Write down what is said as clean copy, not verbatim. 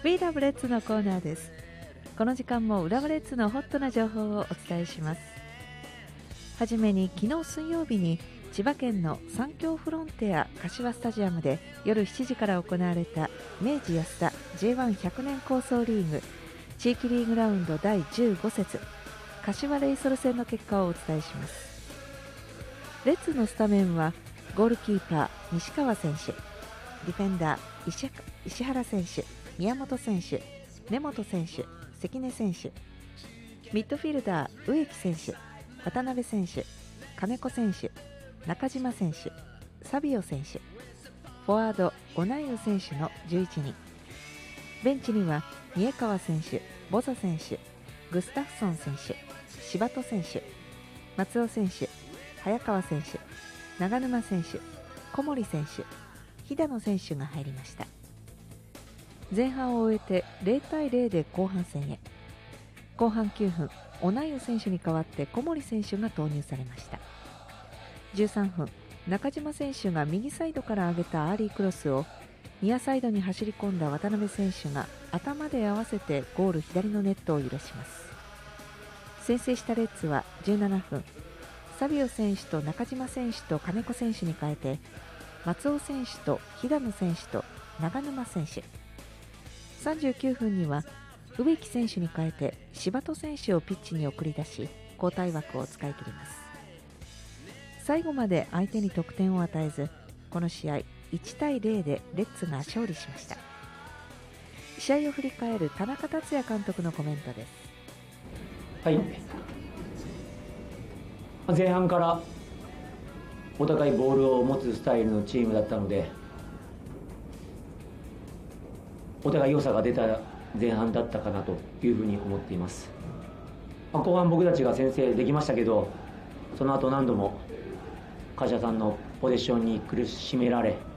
We Love Reds のコーナーです。この時間も浦和レッズのホットな情報をお伝えします。はじめに昨日水曜日に千葉県の三協フロンテア柏スタジアムで夜7時から行われた明治安田 J1100 年構想リーグ地域リーグラウンド第15節柏レイソル戦の結果をお伝えします。レッズのスタメンはゴールキーパー西川選手、ディフェンダー石原選手、宮本選手、根本選手、関根選手、ミッドフィルダー植木選手、渡辺選手、金子選手、中島選手、サビオ選手、フォワードオナイウ選手の11人、ベンチには三重川選手、ボザ選手、グスタフソン選手、柴戸選手、松尾選手、早川選手、長沼選手、小森選手、飛田野選手が入りました。前半を終えて0対0で後半戦へ。後半9分、オナイウ選手に代わって小森選手が投入されました。13分、中島選手が右サイドから上げたアーリークロスをニアサイドに走り込んだ渡辺選手が頭で合わせてゴール左のネットを揺らします。先制したレッズは17分、サビオ選手と中島選手と金子選手に代えて松尾選手と飛田野選手と長沼選手、39分には植木選手に代えて柴戸選手をピッチに送り出し交代枠を使い切ります。最後まで相手に得点を与えず、この試合1対0でレッズが勝利しました。試合を振り返る田中達也監督のコメントです。 はい、前半からお互いボールを持つスタイルのチームだったので、お互い良さが出た前半だったかなというふうに思っています。後半僕たちが先制できましたけど、その後何度も柏さんのポゼッションに苦しめられ、